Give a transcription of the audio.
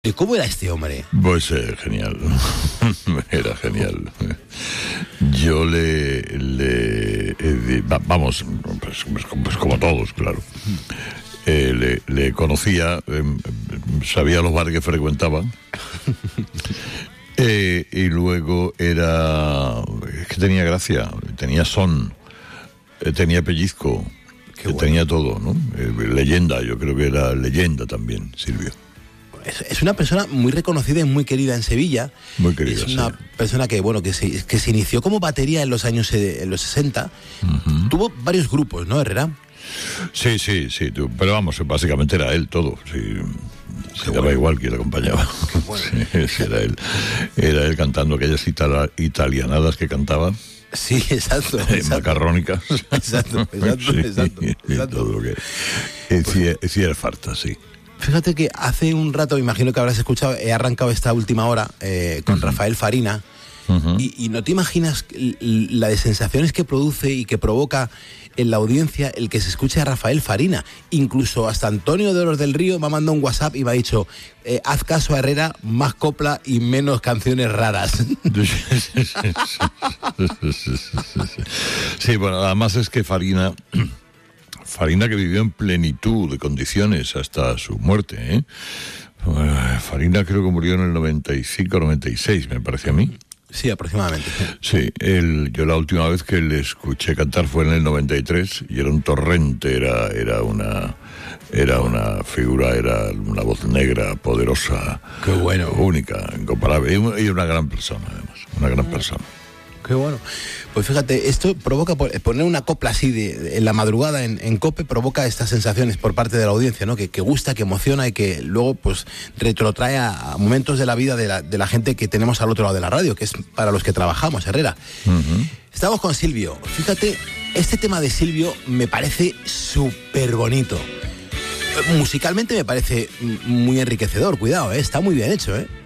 ¿Cómo era este hombre? Pues genial, era genial. Yo vamos, pues como todos, claro. Le conocía, sabía los bares que frecuentaba. Y luego es que tenía gracia, tenía son, tenía pellizco, tenía todo, ¿no? Leyenda, yo creo que era leyenda también, Silvio. Es una persona muy reconocida y muy querida en Sevilla. Muy querida, es una persona que se inició como batería en los años en los 60. Uh-huh. Tuvo varios grupos, ¿no, Herrera? Sí, pero vamos, básicamente era él todo. Se daba igual quién le acompañaba. Bueno. Sí, era él cantando aquellas italianadas que cantaba. Sí, exacto. Macarrónicas. Exacto. Todo lo que era farta, sí. Fíjate que hace un rato, imagino que habrás escuchado, he arrancado esta última hora con uh-huh. Rafael Farina. Uh-huh. Y no te imaginas la de sensaciones que produce y que provoca en la audiencia el que se escuche a Rafael Farina. Incluso hasta Antonio de Oros del Río me ha mandado un WhatsApp y me ha dicho: haz caso a Herrera, más copla y menos canciones raras. Sí, bueno, además es que Farina que vivió en plenitud de condiciones hasta su muerte, ¿eh? Farina creo que murió en el 95, 96, me parece a mí. Sí, aproximadamente. Sí, yo la última vez que le escuché cantar fue en el 93 y era un torrente, era una figura, era una voz negra, poderosa. Qué bueno. Única, incomparable. Y una gran persona, además, una gran persona. Qué bueno. Pues fíjate, esto provoca, poner una copla así en la madrugada en COPE, provoca estas sensaciones por parte de la audiencia, ¿no? Que gusta, que emociona y que luego pues retrotrae a momentos de la vida de la gente que tenemos al otro lado de la radio, que es para los que trabajamos, Herrera. Uh-huh. Estamos con Silvio. Fíjate, este tema de Silvio me parece súper bonito. Musicalmente me parece muy enriquecedor, cuidado, está muy bien hecho,